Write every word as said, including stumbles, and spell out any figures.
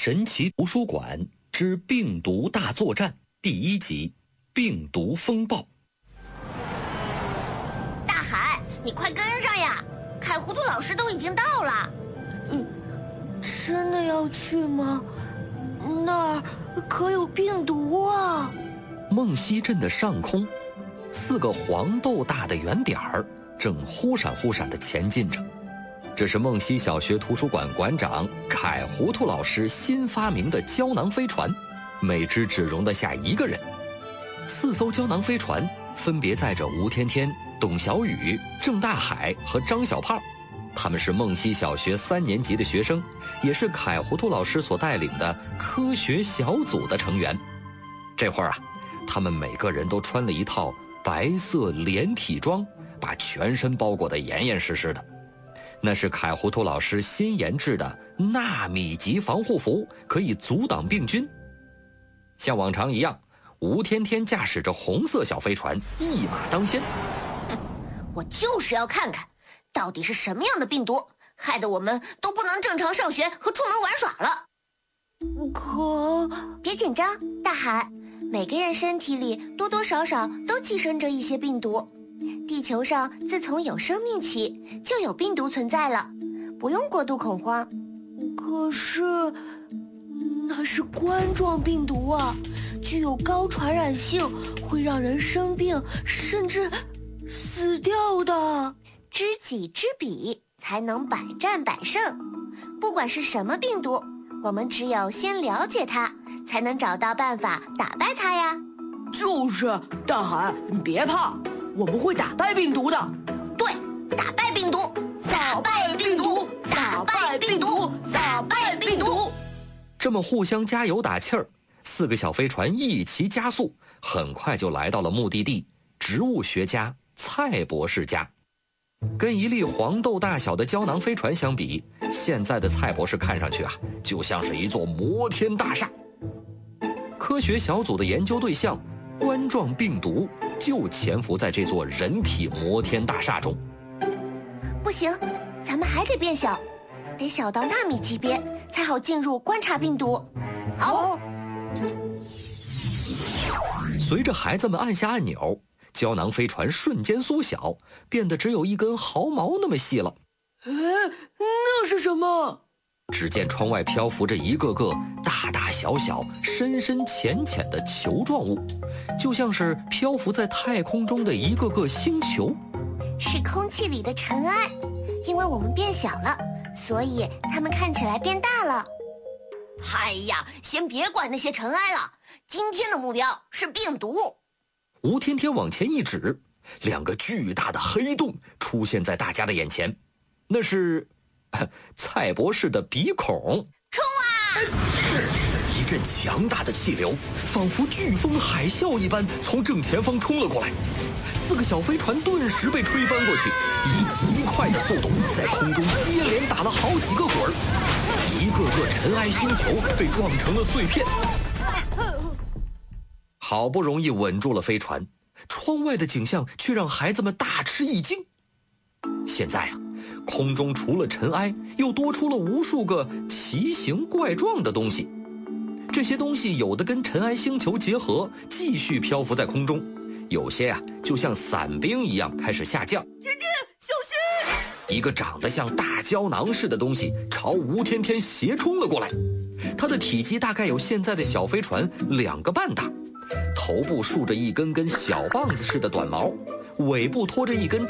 神奇图书馆之病毒大作战第一集：病毒风暴。 大海，你快跟上呀！凯糊涂老师都已经到了。 嗯，真的要去吗？那儿可有病毒啊！ 梦溪镇的上空，四个黄豆大的圆点儿正忽闪忽闪地前进着。这是梦溪小学图书馆馆长凯糊涂老师新发明的胶囊飞船，每只只容得下一个人。四艘胶囊飞船分别载着吴天天、董小雨、郑大海和张小胖，他们是梦溪小学三年级的学生，也是凯糊涂老师所带领的科学小组的成员。这会儿啊，他们每个人都穿了一套白色连体装，把全身包裹得严严实实的。那是凯糊涂老师新研制的纳米级防护服，可以阻挡病菌。像往常一样，吴天天驾驶着红色小飞船一马当先。 哼，我就是要看看到底是什么样的病毒害得我们都不能正常上学和出门玩耍了。 可别紧张，大海，每个人身体里多多少少都寄生着一些病毒。地球上自从有生命起就有病毒存在了，不用过度恐慌。 可是那是冠状病毒啊，具有高传染性，会让人生病甚至死掉的。 知己知彼才能百战百胜，不管是什么病毒，我们只有先了解它，才能找到办法打败它呀。 就是大海，你别怕，我们会打败病毒的。 对，打败病毒，打败病毒，打败病毒，打败病毒。 这么互相加油打气儿，四个小飞船一齐加速，很快就来到了目的地——植物学家蔡博士家。跟一粒黄豆大小的胶囊飞船相比，现在的蔡博士看上去啊，就像是一座摩天大厦。科学小组的研究对象冠状病毒就潜伏在这座人体摩天大厦中。 不行，咱们还得变小，得小到纳米级别才好进入观察病毒。好。 随着孩子们按下按钮，胶囊飞船瞬间缩小，变得只有一根毫毛那么细了。 哎，那是什么？ 只见窗外漂浮着一个个大大小小、深深浅浅的球状物，就像是漂浮在太空中的一个个星球。 是空气里的尘埃，因为我们变小了，所以它们看起来变大了。哎呀，先别管那些尘埃了，今天的目标是病毒。 吴天天往前一指，两个巨大的黑洞出现在大家的眼前，那是蔡博士的鼻孔。 冲啊！ 一阵强大的气流仿佛飓风海啸一般从正前方冲了过来，四个小飞船顿时被吹翻过去，以极快的速度在空中接连打了好几个滚儿，一个个尘埃星球被撞成了碎片。好不容易稳住了飞船，窗外的景象却让孩子们大吃一惊。现在啊，空中除了尘埃，又多出了无数个奇形怪状的东西。这些东西有的跟尘埃星球结合，继续漂浮在空中；有些啊，就像伞兵一样开始下降。 姐姐，小心！ 一个长得像大胶囊似的东西朝吴天天斜冲了过来，它的体积大概有现在的小飞船两个半大，头部竖着一根根小棒子似的短毛，尾部拖着一根